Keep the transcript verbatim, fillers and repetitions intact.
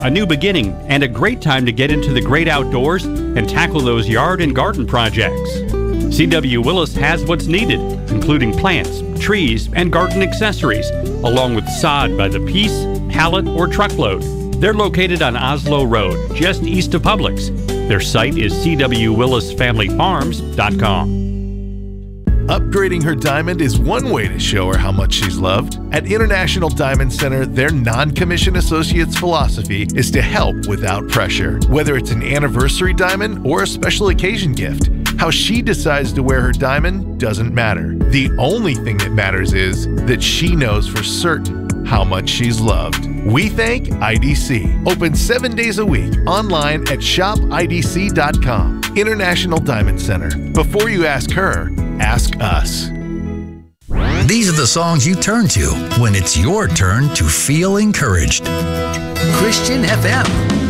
a new beginning, and a great time to get into the great outdoors and tackle those yard and garden projects. C W Willis has what's needed, including plants, trees, and garden accessories, along with sod by the piece, pallet, or truckload. They're located on Oslo Road, just east of Publix. Their site is c w willis family farms dot com. Upgrading her diamond is one way to show her how much she's loved. At International Diamond Center, their non-commissioned associates' philosophy is to help without pressure. Whether it's an anniversary diamond or a special occasion gift, how she decides to wear her diamond doesn't matter. The only thing that matters is that she knows for certain how much she's loved. We thank I D C. Open seven days a week online at shop I D C dot com. International Diamond Center. Before you ask her, ask us. These are the songs you turn to when it's your turn to feel encouraged. Christian F M.